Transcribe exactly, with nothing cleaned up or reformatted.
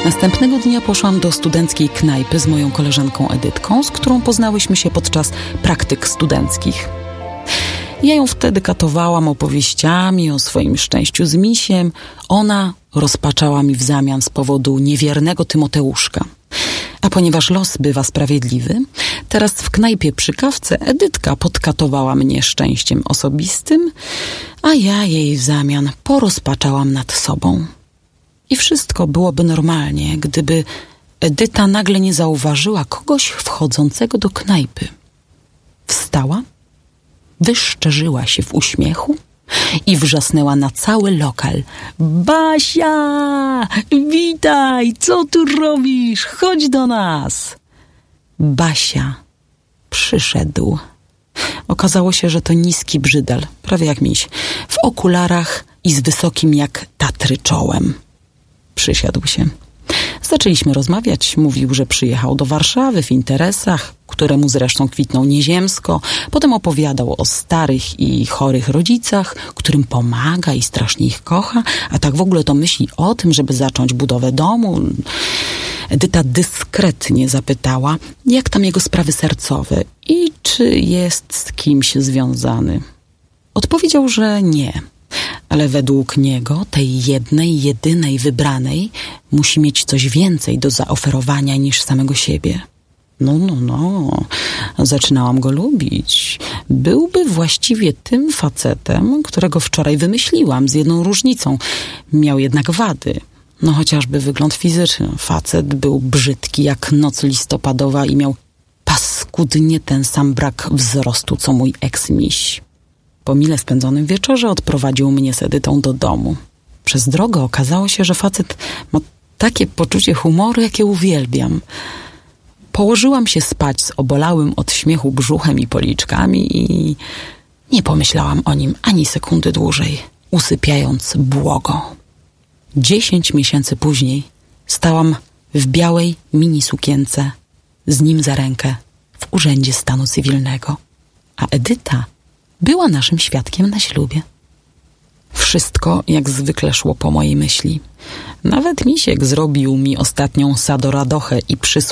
Następnego dnia poszłam do studenckiej knajpy z moją koleżanką Edytką, z którą poznałyśmy się podczas praktyk studenckich. Ja ją wtedy katowałam opowieściami o swoim szczęściu z misiem. Ona rozpaczała mi w zamian z powodu niewiernego Tymoteuszka. A ponieważ los bywa sprawiedliwy, teraz w knajpie przy kawce Edytka podkatowała mnie szczęściem osobistym, a ja jej w zamian porozpaczałam nad sobą. I wszystko byłoby normalnie, gdyby Edyta nagle nie zauważyła kogoś wchodzącego do knajpy. Wstała, wyszczerzyła się w uśmiechu i wrzasnęła na cały lokal: Basia! Witaj! Co tu robisz? Chodź do nas! Basia przyszedł. Okazało się, że to niski brzydal, prawie jak miś, w okularach i z wysokim jak Tatry czołem. Przysiadł się. Zaczęliśmy rozmawiać. Mówił, że przyjechał do Warszawy w interesach, które mu zresztą kwitną nieziemsko. Potem opowiadał o starych i chorych rodzicach, którym pomaga i strasznie ich kocha, a tak w ogóle to myśli o tym, żeby zacząć budowę domu. Edyta dyskretnie zapytała, jak tam jego sprawy sercowe i czy jest z kimś związany. Odpowiedział, że nie. Ale według niego, tej jednej, jedynej wybranej, musi mieć coś więcej do zaoferowania niż samego siebie. No, no, no. Zaczynałam go lubić. Byłby właściwie tym facetem, którego wczoraj wymyśliłam, z jedną różnicą. Miał jednak wady. No chociażby wygląd fizyczny. Facet był brzydki jak noc listopadowa i miał paskudnie ten sam brak wzrostu, co mój eks-miś. Po mile spędzonym wieczorze odprowadził mnie z Edytą do domu. Przez drogę okazało się, że facet ma takie poczucie humoru, jakie uwielbiam. Położyłam się spać z obolałym od śmiechu brzuchem i policzkami i nie pomyślałam o nim ani sekundy dłużej, usypiając błogo. Dziesięć miesięcy później stałam w białej mini sukience z nim za rękę w Urzędzie Stanu Cywilnego, a Edyta była naszym świadkiem na ślubie. Wszystko jak zwykle szło po mojej myśli. Nawet Misiek zrobił mi ostatnią sadoradochę i przysłał